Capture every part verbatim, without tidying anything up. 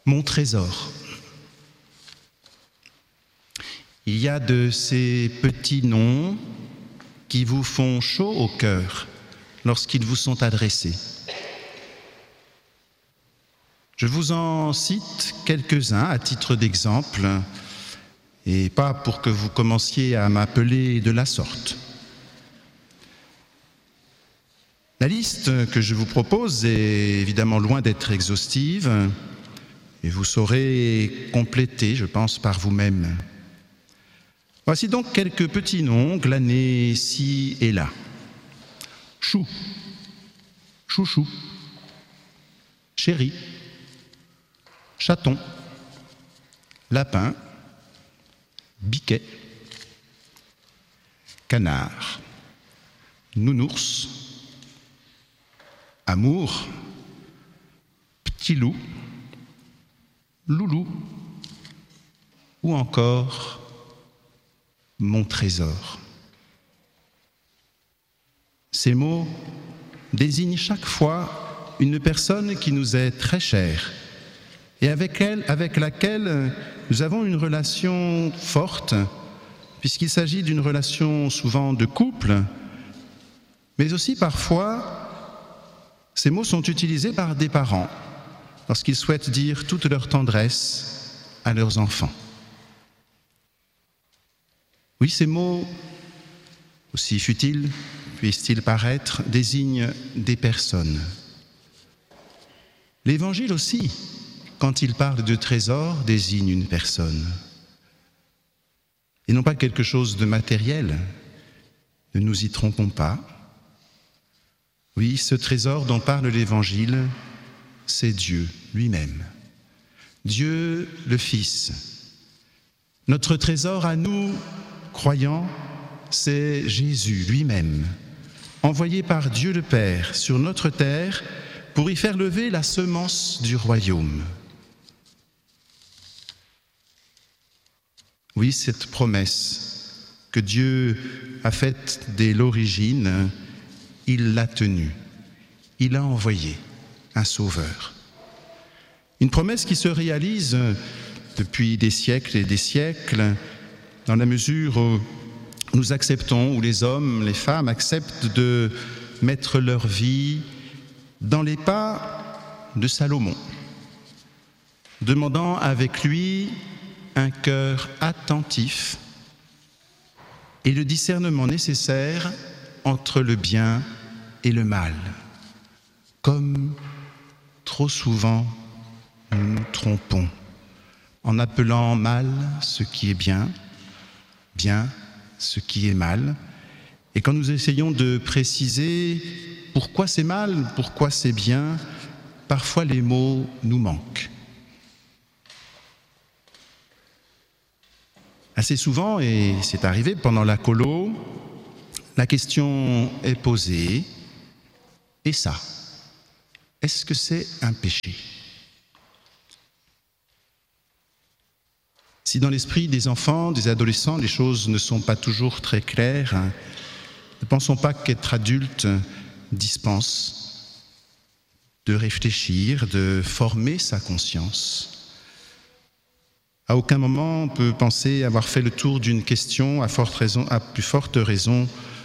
Mon trésor. Il y a de ces petits noms qui vous font chaud au cœur lorsqu'ils vous sont adressés. Je vous en cite quelques-uns à titre d'exemple, et pas pour que vous commenciez à m'appeler de la sorte. La liste que je vous propose est évidemment loin d'être exhaustive, et vous saurez compléter, je pense, par vous-même. Voici donc quelques petits noms glanés ci et là. Chou, chouchou, chéri, chaton, lapin, biquet, canard, nounours, amour, petit loup, loulou, ou encore mon trésor. Ces mots désignent chaque fois une personne qui nous est très chère et avec elle, avec laquelle nous avons une relation forte, puisqu'il s'agit d'une relation souvent de couple, mais aussi parfois, ces mots sont utilisés par des parents lorsqu'ils souhaitent dire toute leur tendresse à leurs enfants. Oui, ces mots, aussi futiles puissent-ils paraître, désignent des personnes. L'Évangile aussi, quand il parle de trésor, désigne une personne. Et non pas quelque chose de matériel. Ne nous y trompons pas. Oui, ce trésor dont parle l'Évangile, c'est Dieu lui-même. Dieu le Fils. Notre trésor à nous, croyants, c'est Jésus lui-même, envoyé par Dieu le Père sur notre terre pour y faire lever la semence du royaume. Oui, cette promesse que Dieu a faite dès l'origine, il l'a tenue. Il a envoyé un sauveur. Une promesse qui se réalise depuis des siècles et des siècles, dans la mesure où nous acceptons, où les hommes, les femmes acceptent de mettre leur vie dans les pas de Salomon, demandant avec lui un cœur attentif et le discernement nécessaire entre le bien et le mal. Comme trop souvent nous nous trompons en appelant mal ce qui est bien, bien ce qui est mal. Et quand nous essayons de préciser pourquoi c'est mal, pourquoi c'est bien, parfois les mots nous manquent. Assez souvent, et c'est arrivé pendant la colo, la question est posée, et ça, est-ce que c'est un péché ? Si dans l'esprit des enfants, des adolescents, les choses ne sont pas toujours très claires, ne pensons pas qu'être adulte dispense de réfléchir, de former sa conscience. À aucun moment on peut penser avoir fait le tour d'une question à forte raison, à plus forte raison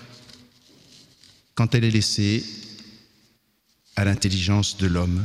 quand elle est laissée à l'intelligence de l'homme.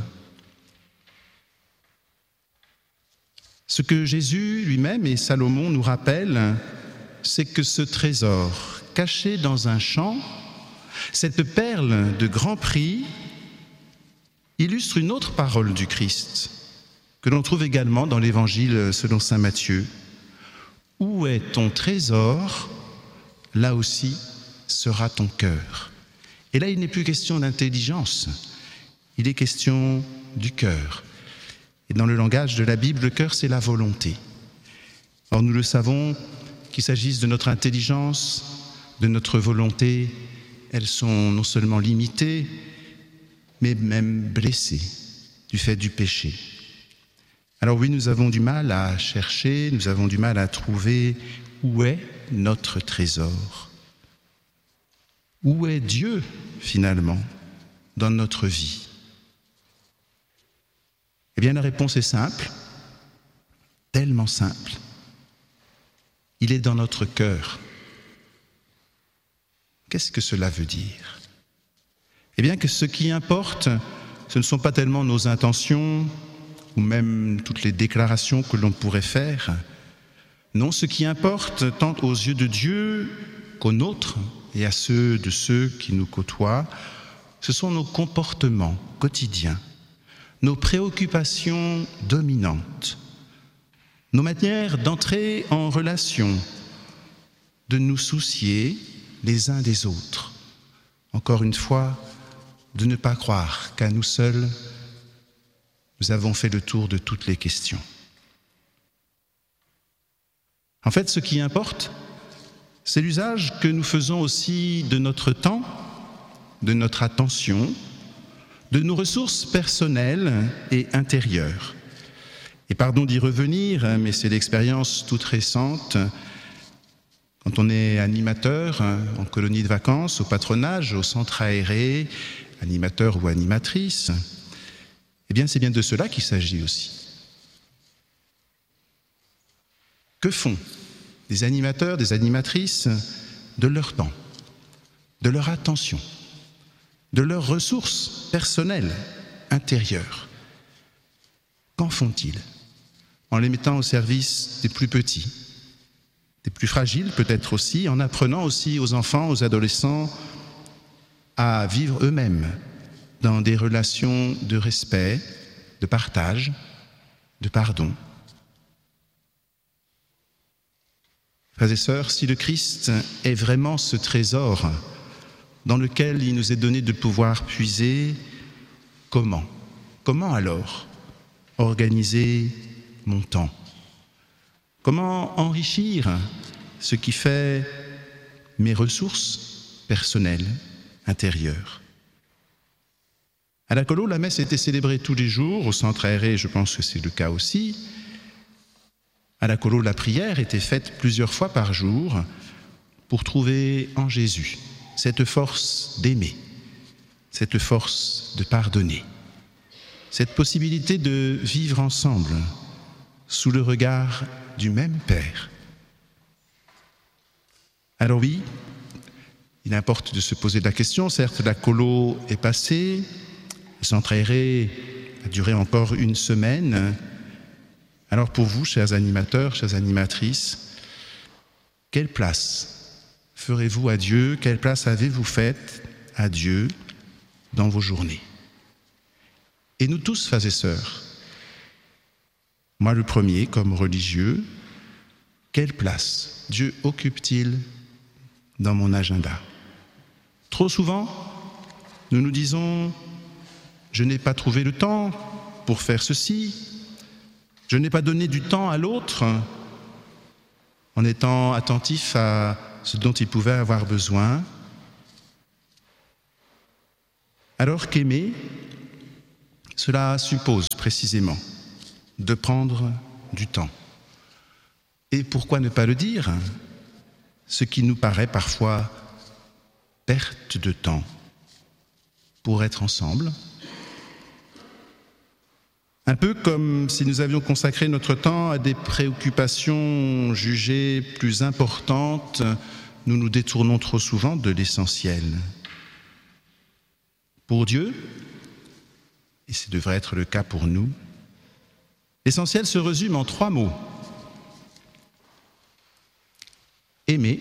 Ce que Jésus lui-même et Salomon nous rappellent, c'est que ce trésor caché dans un champ, cette perle de grand prix, illustre une autre parole du Christ, que l'on trouve également dans l'Évangile selon saint Matthieu. Où est ton trésor, là aussi sera ton cœur. Et là, il n'est plus question d'intelligence, il est question du cœur. Et dans le langage de la Bible, le cœur, c'est la volonté. Or, nous le savons, qu'il s'agisse de notre intelligence, de notre volonté, elles sont non seulement limitées, mais même blessées du fait du péché. Alors oui, nous avons du mal à chercher, nous avons du mal à trouver où est notre trésor. Où est Dieu, finalement, dans notre vie ? Eh bien, la réponse est simple. tellement simple. Il est dans notre cœur. Qu'est-ce que cela veut dire ? Eh bien que ce qui importe, ce ne sont pas tellement nos intentions ou même toutes les déclarations que l'on pourrait faire. Non, ce qui importe, tant aux yeux de Dieu qu'aux nôtres et à ceux de ceux qui nous côtoient, ce sont nos comportements quotidiens, nos préoccupations dominantes, nos manières d'entrer en relation, de nous soucier les uns des autres. Encore une fois, de ne pas croire qu'à nous seuls, nous avons fait le tour de toutes les questions. En fait, ce qui importe, c'est l'usage que nous faisons aussi de notre temps, de notre attention, de nos ressources personnelles et intérieures. Et pardon d'y revenir, mais c'est l'expérience toute récente. Quand on est animateur en colonie de vacances, au patronage, au centre aéré, animateur ou animatrice, eh bien c'est bien de cela qu'il s'agit aussi. Que font des animateurs, des animatrices de leur temps, de leur attention, de leurs ressources personnelles, intérieures? Qu'en font-ils? En les mettant au service des plus petits, des plus fragiles peut-être aussi, en apprenant aussi aux enfants, aux adolescents à vivre eux-mêmes dans des relations de respect, de partage, de pardon. Frères et sœurs, si le Christ est vraiment ce trésor dans lequel il nous est donné de pouvoir puiser, comment? Comment alors organiser mon temps? Comment enrichir ce qui fait mes ressources personnelles, intérieures? À la Colo, la messe était célébrée tous les jours. Au centre aéré, je pense que c'est le cas aussi. À la Colo, la prière était faite plusieurs fois par jour pour trouver en Jésus cette force d'aimer, cette force de pardonner, cette possibilité de vivre ensemble sous le regard du même Père. Alors oui, il importe de se poser la question. Certes, la Colo est passée, le centre aéré a duré encore une semaine. Alors pour vous, chers animateurs, chères animatrices, quelle place ferez-vous à Dieu? Quelle place avez-vous faite à Dieu dans vos journées? Et nous tous, frères et sœurs, moi le premier, comme religieux, quelle place Dieu occupe-t-il dans mon agenda? Trop souvent, nous nous disons « je n'ai pas trouvé le temps pour faire ceci », je n'ai pas donné du temps à l'autre en étant attentif à ce dont il pouvait avoir besoin. Alors qu'aimer, cela suppose précisément de prendre du temps. Et pourquoi ne pas le dire? Ce qui nous paraît parfois perte de temps pour être ensemble. Un peu comme si nous avions consacré notre temps à des préoccupations jugées plus importantes, nous nous détournons trop souvent de l'essentiel. Pour Dieu, et ce devrait être le cas pour nous, l'essentiel se résume en trois mots. Aimer,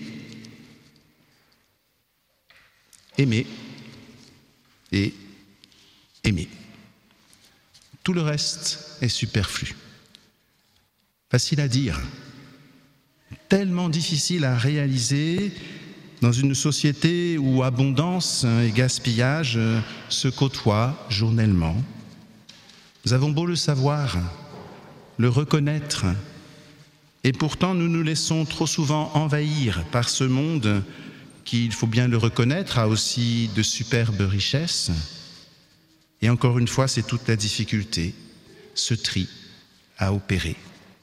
aimer et aimer. Tout le reste est superflu. Facile à dire, tellement difficile à réaliser dans une société où abondance et gaspillage se côtoient journellement. Nous avons beau le savoir, le reconnaître, et pourtant nous nous laissons trop souvent envahir par ce monde qui, il faut bien le reconnaître, a aussi de superbes richesses. Et encore une fois, c'est toute la difficulté, ce tri à opérer.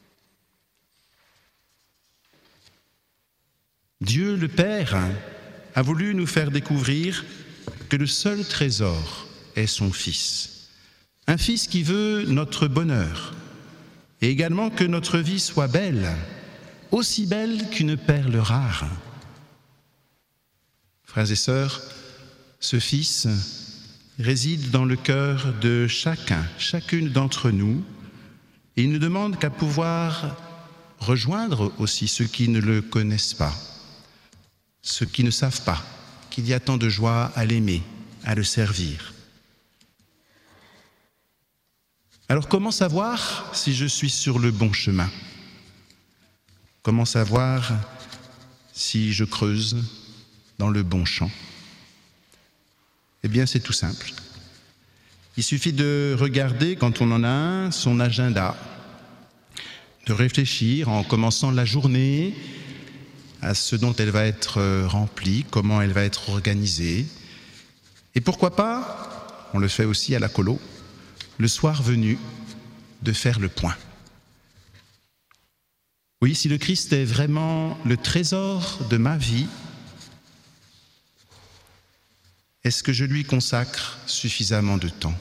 Dieu le Père a voulu nous faire découvrir que le seul trésor est son Fils. Un Fils qui veut notre bonheur, et également que notre vie soit belle, aussi belle qu'une perle rare. Frères et sœurs, ce Fils réside dans le cœur de chacun, chacune d'entre nous, et il ne demande qu'à pouvoir rejoindre aussi ceux qui ne le connaissent pas, ceux qui ne savent pas qu'il y a tant de joie à l'aimer, à le servir. Alors comment savoir si je suis sur le bon chemin? Comment savoir si je creuse dans le bon champ? Eh bien, c'est tout simple. Il suffit de regarder, quand on en a un, son agenda, de réfléchir en commençant la journée à ce dont elle va être remplie, comment elle va être organisée. Et pourquoi pas, on le fait aussi à la colo, le soir venu, de faire le point. Oui, si le Christ est vraiment le trésor de ma vie, est-ce que je lui consacre suffisamment de temps?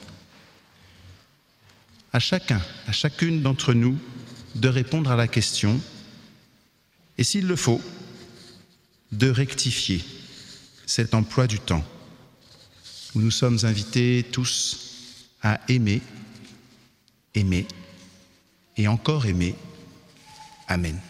À chacun, à chacune d'entre nous, de répondre à la question, et s'il le faut, de rectifier cet emploi du temps, où nous sommes invités tous à aimer, aimer et encore aimer. Amen.